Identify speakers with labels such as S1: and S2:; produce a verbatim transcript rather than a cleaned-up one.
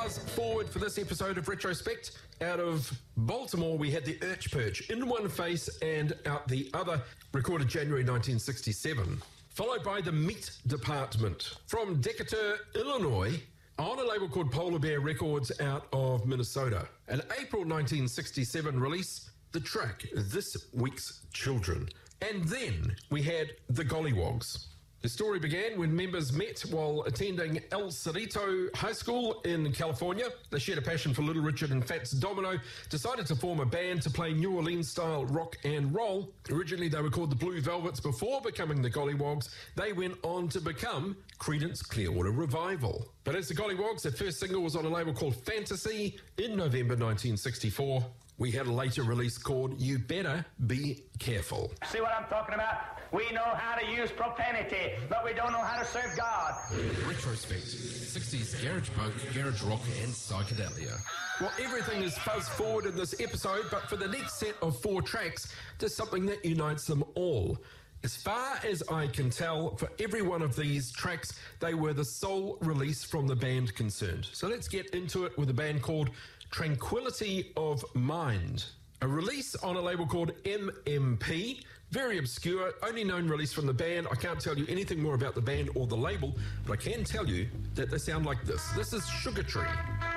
S1: Fast forward for this episode of Retrospect. Out of Baltimore, we had the Urch Perch, In One Face and Out the Other, recorded January nineteen sixty-seven. Followed by the Meat Department from Decatur, Illinois, on a label called Polar Bear Records out of Minnesota. An April nineteen sixty-seven release, the track This Week's Children. And then we had the Golliwogs. The story began when members met while attending El Cerrito High School in California. They shared a passion for Little Richard and Fats Domino, decided to form a band to play New Orleans-style rock and roll. Originally, they were called the Blue Velvets before becoming the Golliwogs. They went on to become Creedence Clearwater Revival. But as the Golliwogs, their first single was on a label called Fantasy in November nineteen sixty-four. We had a later release called You Better Be Careful.
S2: See what I'm talking about? We know how to use profanity, but we don't know how to serve God.
S1: Retrospect, sixties garage punk, garage rock, and psychedelia. Well, everything is fuzz forward in this episode, but for the next set of four tracks, there's something that unites them all. As far as I can tell, for every one of these tracks, they were the sole release from the band concerned. So let's get into it with a band called Tranquility of Mind. A release on a label called M M P. Very obscure, only known release from the band. I can't tell you anything more about the band or the label, but I can tell you that they sound like this. This is Sugar Tree.